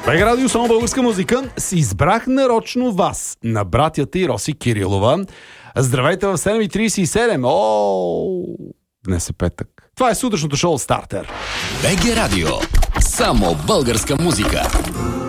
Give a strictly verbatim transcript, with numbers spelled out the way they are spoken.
БГ Радио, само българска музика. Си избрах нарочно вас, на братята и Роси Кирилова. Здравейте в седем и трийсет и седем. О, днес е петък. Това е сутрешното шоу Стартер. БГ Радио, само българска музика.